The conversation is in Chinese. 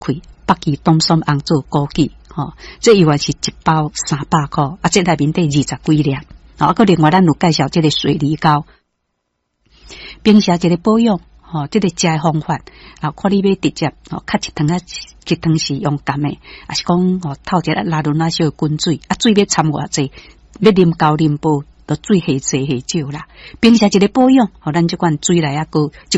开北极冬松红做枸杞，这以外是1包300块，啊，这内面得20几粒，啊，个另外咱有介绍这个水梨膏，平时这个保养，这个食的方法，啊，看你要直接，较一汤是用甘的，啊是讲，透一个拉轮小滚水，啊，水要掺偌济，要啉高啉薄。水下济下少啦，平时一个保养，咱这款水来啊，个一